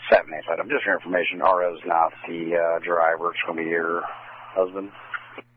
787. Just your information, RO's not the driver. It's going to be your husband.